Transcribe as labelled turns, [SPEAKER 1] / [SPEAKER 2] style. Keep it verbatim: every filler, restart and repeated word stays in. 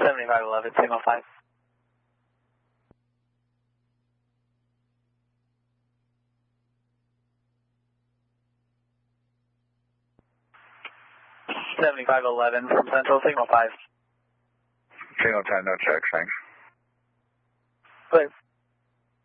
[SPEAKER 1] seventy-five eleven, signal five. seventy-five eleven from Central, signal five.
[SPEAKER 2] Signal ten, no check, thanks.
[SPEAKER 1] Clear.